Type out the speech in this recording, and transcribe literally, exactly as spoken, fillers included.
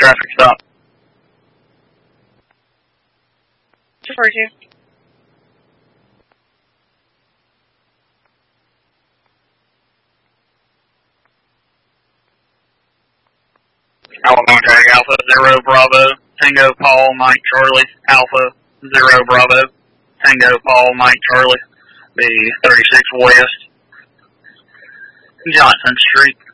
traffic stop. four two. Alpha Contract Alpha, Zero Bravo, Tango Paul, Mike Charlie, Alpha, Zero Bravo, Tango Paul, Mike Charlie, be thirty-six West Johnson Street.